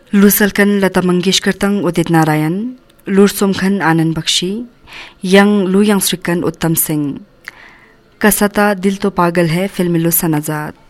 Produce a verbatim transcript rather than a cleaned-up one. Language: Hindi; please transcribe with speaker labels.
Speaker 1: लुसलकन लता मंगेशकर तंग उदित नारायण, लुरसोमखन आनंद बख्शी, यंग लुयांग श्रीकन उत्तम सिंह। कसता दिल तो पागल है फिल्म लुसन आजाद।